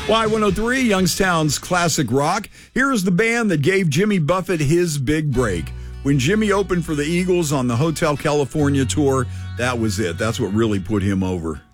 Y103, Youngstown's classic rock. Here is the band that gave Jimmy Buffett his big break. When Jimmy opened for the Eagles on the Hotel California tour, that was it. That's what really put him over.